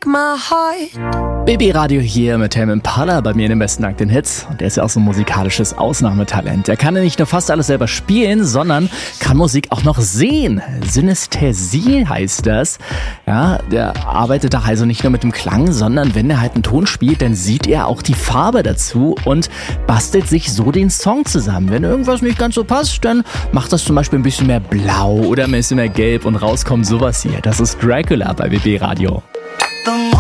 break my heart. BB Radio hier mit Tame Impala bei mir in den besten Nacht den Hits. Und der ist ja auch so ein musikalisches Ausnahmetalent. Er kann ja nicht nur fast alles selber spielen, sondern kann Musik auch noch sehen. Synästhesie heißt das. Ja, der arbeitet da also nicht nur mit dem Klang, sondern wenn er halt einen Ton spielt, dann sieht er auch die Farbe dazu und bastelt sich so den Song zusammen. Wenn irgendwas nicht ganz so passt, dann macht das zum Beispiel ein bisschen mehr blau oder ein bisschen mehr gelb und rauskommt sowas hier. Das ist Dracula bei BB Radio.